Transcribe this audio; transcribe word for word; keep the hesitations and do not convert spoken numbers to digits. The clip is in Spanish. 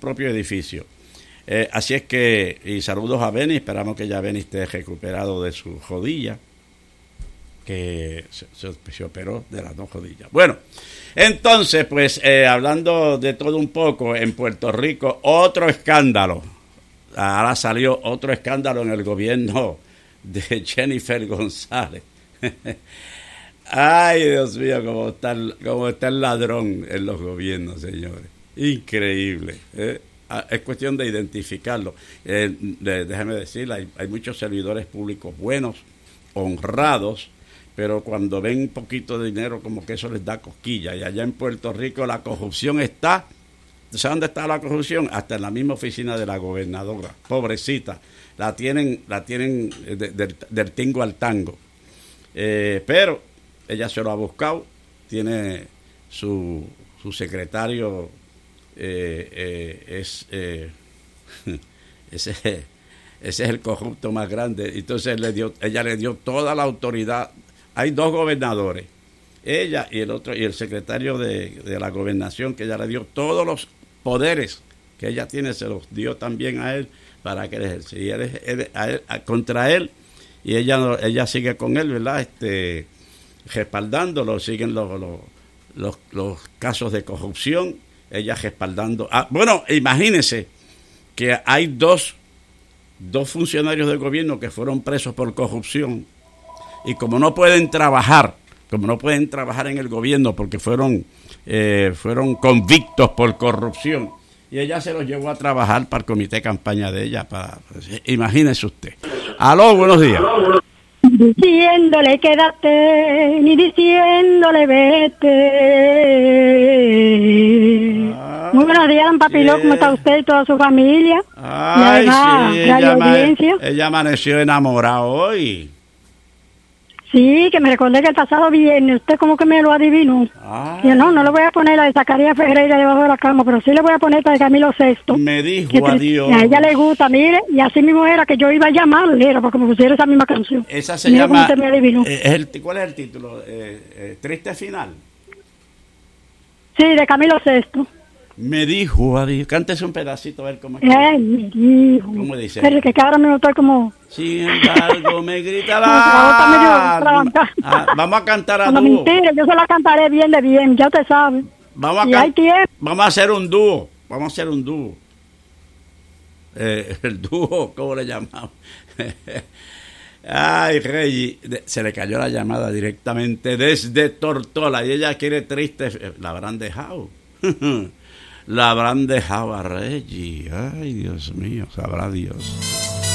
propio edificio. Eh, así es que, y saludos a Benny, esperamos que ya Benny esté recuperado de su rodilla, que se, se, se operó de las dos rodillas. Bueno, entonces, pues, eh, hablando de todo un poco, en Puerto Rico, otro escándalo. Ahora salió otro escándalo en el gobierno de Jennifer González. Ay, Dios mío, cómo está, el, cómo está el ladrón en los gobiernos, señores. Increíble, ¿eh? Es cuestión de identificarlo. Eh, de, déjame decirle, hay, hay muchos servidores públicos buenos, honrados, pero cuando ven un poquito de dinero, como que eso les da cosquilla. Y allá en Puerto Rico la corrupción está. ¿Sabes dónde está la corrupción? Hasta en la misma oficina de la gobernadora. Pobrecita. La tienen, la tienen de, de, del tingo al tango. Eh, pero ella se lo ha buscado. Tiene su, su secretario. Eh, eh, es eh, ese, ese es el corrupto más grande. Entonces le dio, ella le dio toda la autoridad. Hay dos gobernadores, ella y el otro, y el secretario de, de la gobernación, que ella le dio todos los poderes que ella tiene, se los dio también a él para que él ejerce. Y él, él, a él, a, contra él, y ella ella sigue con él, ¿verdad? Este, respaldándolo, siguen los, los, los, los casos de corrupción, ella respaldando. Ah, bueno, imagínense que hay dos, dos funcionarios del gobierno que fueron presos por corrupción, y como no pueden trabajar, como no pueden trabajar en el gobierno porque fueron eh, fueron convictos por corrupción, y ella se los llevó a trabajar para el comité de campaña de ella. Para, pues, imagínese usted. Aló, buenos días. Diciéndole quédate, ni diciéndole vete. Ah, muy buenos días, don Papiló, sí. ¿Cómo está usted y toda su familia? Ay, sí, ella, ama- ella amaneció enamorada hoy. Sí, que me recordé que el pasado viernes usted como que me lo adivinó. Yo no, no le voy a poner la de Zacarías Ferreira debajo de la cama, pero sí le voy a poner la de Camilo Sexto. Me dijo adiós. A ella le gusta, mire, y así mismo era que yo iba a llamarle, era para que me pusiera esa misma canción. Esa se Mira llama, me adivinó. Eh, es el, ¿cuál es el título? Eh, eh, ¿Triste final? Sí, de Camilo Sexto. Me dijo adiós. Cántese un pedacito a ver cómo es. Eh, me dijo. ¿Cómo dice? Pero que ahora mismo estoy como... Sin embargo, me grita la... ah, vamos a cantar a no, dúo. Mentira, yo se la cantaré bien de bien, ya usted sabe. Vamos a, can... vamos a hacer un dúo. Vamos a hacer un dúo. Eh, el dúo, ¿cómo le llamamos? Ay, Rey, se le cayó la llamada directamente desde Tortola y ella quiere triste. La habrán dejado. La habrán dejado a Reggie. Ay, Dios mío, sabrá Dios.